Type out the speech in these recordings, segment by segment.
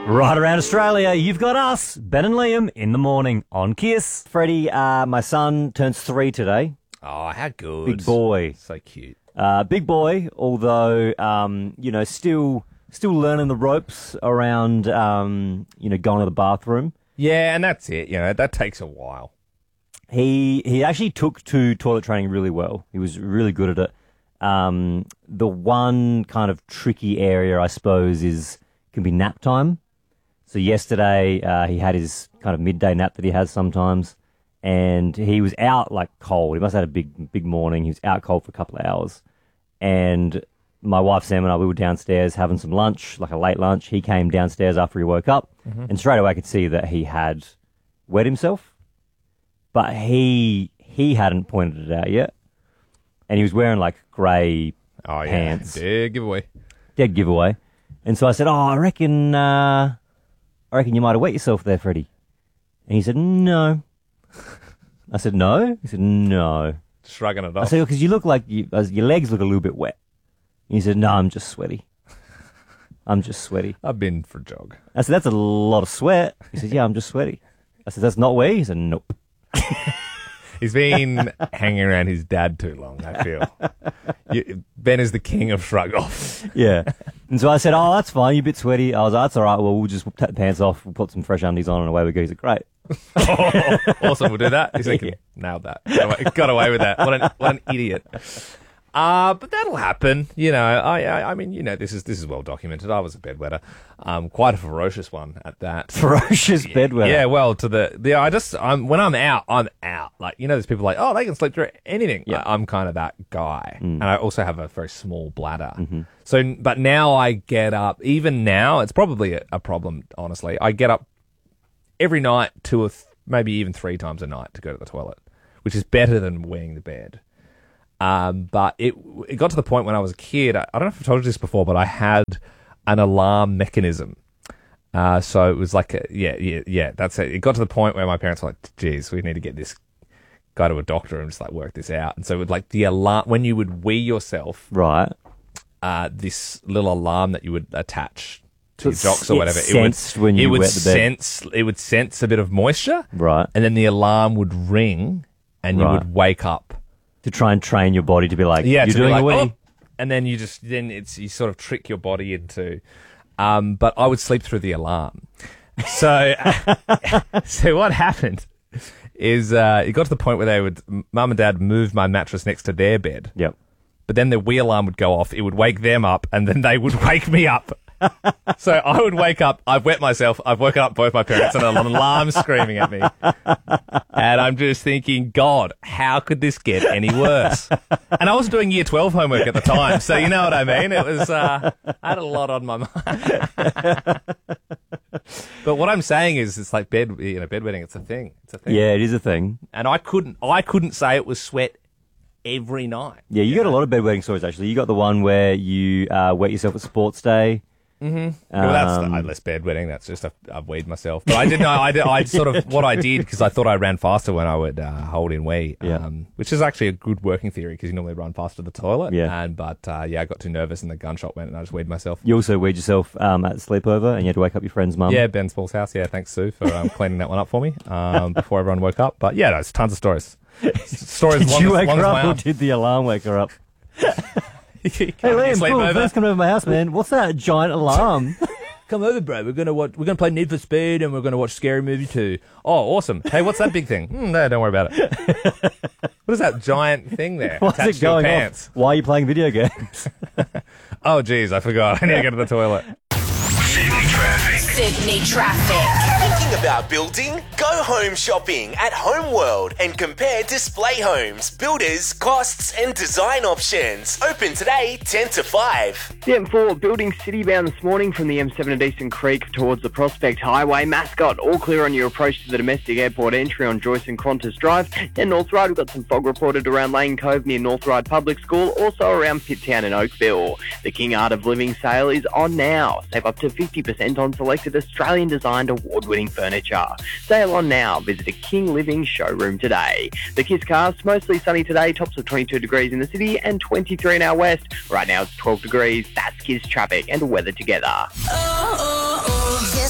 Right around Australia, you've got us, Ben and Liam, in the morning on Kiss. Freddie, my son turns 3 today. Oh, how good. Big boy. So cute. Big boy, although, still learning the ropes around, going to the bathroom. Yeah, and that's it. That takes a while. He actually took to toilet training really well. He was really good at it. The one kind of tricky area, I suppose, can be nap time. So yesterday, he had his kind of midday nap that he has sometimes, and he was out like cold. He must have had a big morning. He was out cold for a couple of hours, and my wife Sam and I, we were downstairs having some lunch, like a late lunch. He came downstairs after he woke up, and straight away I could see that he had wet himself, but he hadn't pointed it out yet, and he was wearing like grey pants. Dead giveaway. Dead giveaway. And so I said, I reckon you might have wet yourself there, Freddie. And he said, no. I said, no? He said, no. Shrugging it I off. said, because you look like your legs look a little bit wet. And he said, no, I'm just sweaty. I'm just sweaty. I've been for a jog. I said, that's a lot of sweat. He said, yeah, I'm just sweaty. I said, that's not wet? He said, nope. He's been hanging around his dad too long, I feel. Ben is the king of shrug off. Yeah. And so I said, oh, that's fine. You're a bit sweaty. I was like, that's all right. Well, we'll just take the pants off. We'll put some fresh undies on and away we go. He said, great. Awesome, we'll do that. He's thinking, nailed that. Got away with that. What an idiot. But that'll happen. I mean, this is well documented. I was a bedwetter. Quite a ferocious one at that. Ferocious bedwetter. Yeah, well, when I'm out, I'm out. Like, there's people like, oh, they can sleep through anything. Yeah. I'm kind of that guy. And I also have a very small bladder. So, but now I get up, even now, it's probably a problem, honestly. I get up every night maybe even 3 times a night to go to the toilet, which is better than weeing the bed. But it got to the point when I was a kid, I don't know if I've told you this before, but I had an alarm mechanism. So it was like, that's it. It got to the point where my parents were like, geez, we need to get this guy to a doctor and just like work this out. And so it would like the alarm, when you would wee yourself, right, this little alarm that you would attach to your jocks or whatever, it would sense a bit of moisture. Right. And then the alarm would ring and you would wake up. To try and train your body to be like, you're doing a wee. Oh, and then you sort of trick your body into, but I would sleep through the alarm. So, so what happened is, it got to the point where mum and dad moved my mattress next to their bed. Yep. But then the wee alarm would go off. It would wake them up and then they would wake me up. So I would wake up, I've wet myself, I've woken up both my parents and an alarm screaming at me. And I'm just thinking, God, how could this get any worse? And I was doing year 12 homework at the time, so you know what I mean? It was, I had a lot on my mind. But what I'm saying is, it's like bedwetting, it's a thing. It's a thing. Yeah, it is a thing. And I couldn't say it was sweat every night. Yeah, you got a lot of bedwetting stories, actually. You got the one where you wet yourself at sports day. Well, that's less bedwetting. That's just I've weed myself. But I didn't know. I sort of what I did because I thought I ran faster when I would hold in wee. Which is actually a good working theory because you normally run faster to the toilet. Yeah. I got too nervous and the gunshot went and I just weed myself. You also weed yourself at sleepover and you had to wake up your friend's mum. Yeah, Ben Small's house. Yeah, thanks Sue for cleaning that one up for me before everyone woke up. But yeah, there's tons of stories. Stories. Did you wake her up or did the alarm wake her up? Hey Liam, cool, first come over to my house, man. What's that giant alarm? Come over, bro. We're gonna play Need for Speed and we're gonna watch Scary Movie 2. Oh, awesome. Hey, what's that big thing? No, don't worry about it. What is that giant thing there? What's it going off? Why are you playing video games? Oh, geez, I forgot. I need to go to the toilet. Sydney Traffic. Thinking about building? Go home shopping at Homeworld and compare display homes, builders, costs and design options. Open today 10 to 5. The M4 building citybound this morning from the M7 at Eastern Creek towards the Prospect Highway. Mascot, all clear on your approach to the domestic airport entry on Joyce and Qantas Drive. Then North Ryde, we've got some fog reported around Lane Cove near North Ryde Public School, also around Pitttown and Oakville. The King Art of Living sale is on now. Save up to 50% on selected Australian-designed award-winning furniture. Sale on now. Visit a King Living showroom today. The Kiss cast, mostly sunny today, tops of 22 degrees in the city and 23 in our west. Right now it's 12 degrees. That's Kiss traffic and weather together. Kiss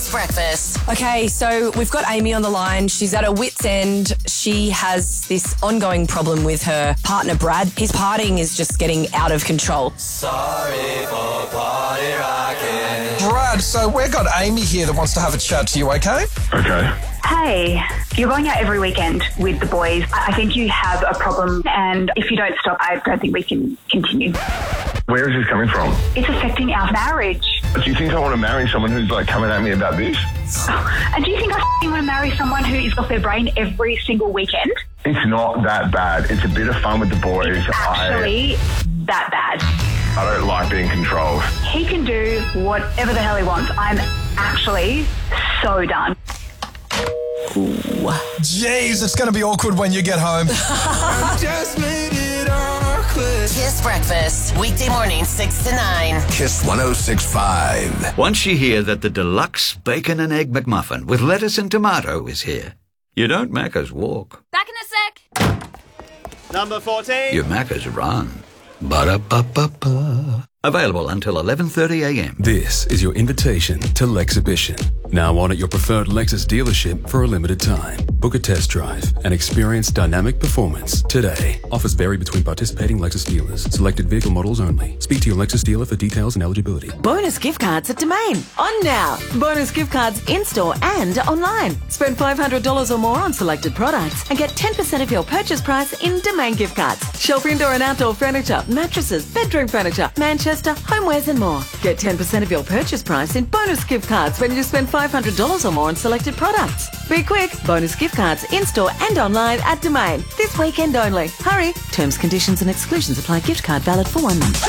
Kiss Breakfast. Okay, so we've got Amy on the line. She's at her wit's end. She has this ongoing problem with her partner, Brad. His partying is just getting out of control. Sorry for party rocking. Brad, so we've got Amy here that wants to have a chat to you, okay? Okay. Hey, you're going out every weekend with the boys. I think you have a problem, and if you don't stop, I don't think we can continue. Where is this coming from? It's affecting our marriage. Do you think I want to marry someone who's like coming at me about this? And do you think I want to marry someone who is off their brain every single weekend? It's not that bad. It's a bit of fun with the boys. It's actually that bad. I don't like being controlled. He can do whatever the hell he wants. I'm actually so done. Ooh. Jeez, it's going to be awkward when you get home. I just made it awkward. Kiss Breakfast. Weekday morning, 6 to 9. Kiss 106.5. Once you hear that the deluxe bacon and egg McMuffin with lettuce and tomato is here, you don't Macca's walk. Back in a sec. Number 14. You Macca's run. Ba-da-ba-ba-ba. Available until 11:30 a.m. This is your invitation to Lexhibition. Now on at your preferred Lexus dealership for a limited time. Book a test drive and experience dynamic performance today. Offers vary between participating Lexus dealers. Selected vehicle models only. Speak to your Lexus dealer for details and eligibility. Bonus gift cards at Domain. On now. Bonus gift cards in-store and online. Spend $500 or more on selected products and get 10% of your purchase price in Domain gift cards. Shelf indoor and outdoor furniture, mattresses, bedroom furniture, Manchester, homewares and more. Get 10% of your purchase price in bonus gift cards when you spend $500 or more on selected products. Be quick. Bonus gift cards in-store and online at Domain. This weekend only. Hurry. Terms, conditions and exclusions apply. Gift card valid for 1 month.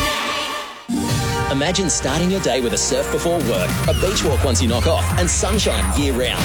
Imagine starting your day with a surf before work, a beach walk once you knock off, and sunshine year round.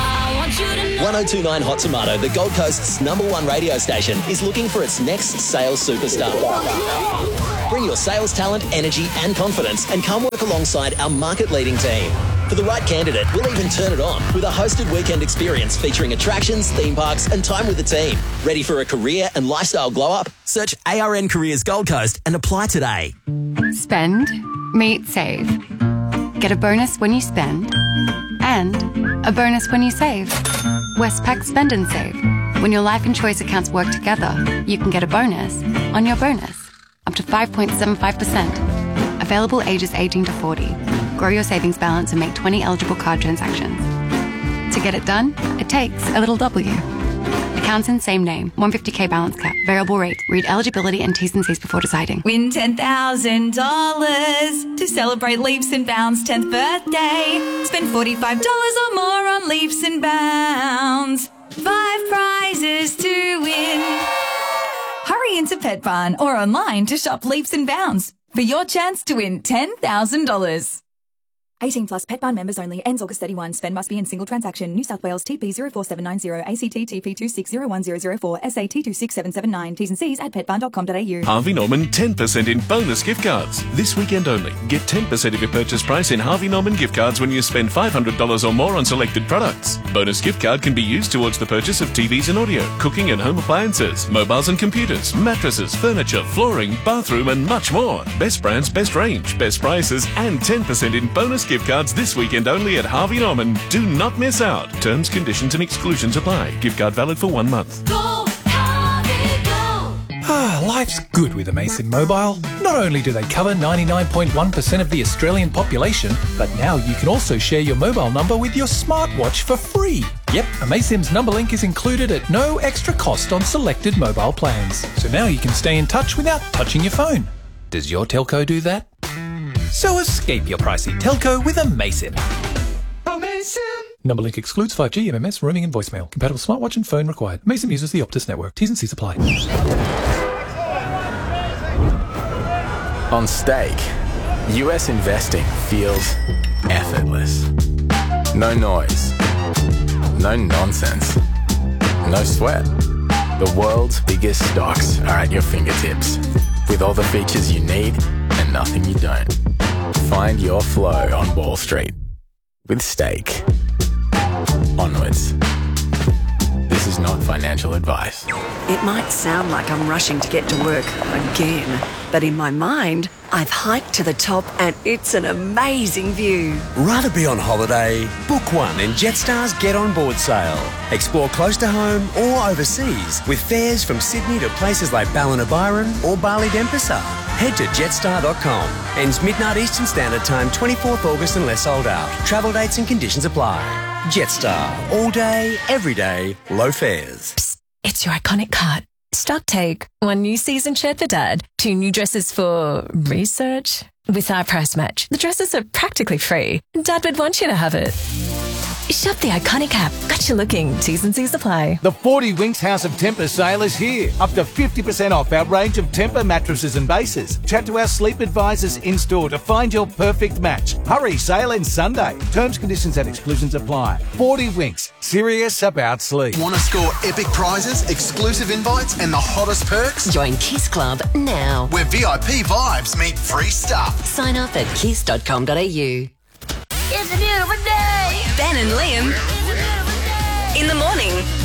1029 Hot Tomato, the Gold Coast's #1 radio station, is looking for its next sales superstar. Bring your sales talent, energy and confidence and come work alongside our market-leading team. For the right candidate, we'll even turn it on with a hosted weekend experience featuring attractions, theme parks and time with the team. Ready for a career and lifestyle glow-up? Search ARN Careers Gold Coast and apply today. Spend, meet, save. Get a bonus when you spend and a bonus when you save. Westpac Spend and Save. When your life and choice accounts work together, you can get a bonus on your bonus. Up to 5.75%. Available ages 18 to 40. Grow your savings balance and make 20 eligible card transactions. To get it done, it takes a little W. Accounts in same name. 150k balance cap. Variable rate. Read eligibility and T's and C's before deciding. Win $10,000 to celebrate Leaps and Bounds' 10th birthday. Spend $45 or more on Leaps and Bounds. 5 prizes to win. Hurry into Pet Barn or online to shop Leaps and Bounds for your chance to win $10,000. 18 plus Pet Barn members only. Ends August 31. Spend must be in single transaction. New South Wales TP 04790 ACT TP 260104 SAT 26779. T's and C's at petbarn.com.au. Harvey Norman 10% in bonus gift cards. This weekend only. Get 10% of your purchase price in Harvey Norman gift cards when you spend $500 or more on selected products. Bonus gift card can be used towards the purchase of TVs and audio, cooking and home appliances, mobiles and computers, mattresses, furniture, flooring, bathroom and much more. Best brands, best range, best prices and 10% in bonus gift cards this weekend only at Harvey Norman. Do not miss out. Terms, conditions and exclusions apply. Gift card valid for 1 month. Go, Harvey, go! Life's good with Amasim Mobile. Not only do they cover 99.1% of the Australian population, but now you can also share your mobile number with your smartwatch for free. Yep, Amasim's number link is included at no extra cost on selected mobile plans. So now you can stay in touch without touching your phone. Does your telco do that? So escape your pricey telco with Amasim. Number link excludes 5G, MMS, roaming and voicemail. Compatible smartwatch and phone required. Amasim uses the Optus network. T's and C's apply. On Stake, US investing feels effortless. No noise. No nonsense. No sweat. The world's biggest stocks are at your fingertips, with all the features you need and nothing you don't. Find your flow on Wall Street with Stake. Onwards. This is not financial advice. It might sound like I'm rushing to get to work again, but in my mind, I've hiked to the top and it's an amazing view. Rather be on holiday? Book one in Jetstar's Get On Board sale. Explore close to home or overseas with fares from Sydney to places like Ballina-Byron or Bali-Denpasar. Head to jetstar.com. Ends midnight Eastern Standard Time, 24th August unless sold out. Travel dates and conditions apply. Jetstar. All day, every day, low fares. Psst, it's your iconic cart. Stock take. 1 new season shirt for Dad. 2 new dresses for research. With our price match, the dresses are practically free. Dad would want you to have it. Shop the iconic app. Got you looking. T's and C's apply. The 40 Winks House of Temper sale is here. Up to 50% off our range of Temper mattresses and bases. Chat to our sleep advisors in-store to find your perfect match. Hurry, sale ends Sunday. Terms, conditions and exclusions apply. 40 Winks. Serious about sleep. Want to score epic prizes, exclusive invites and the hottest perks? Join Kiss Club now. Where VIP vibes meet free stuff. Sign up at kiss.com.au. It's a beautiful day. Ben and Liam in the morning.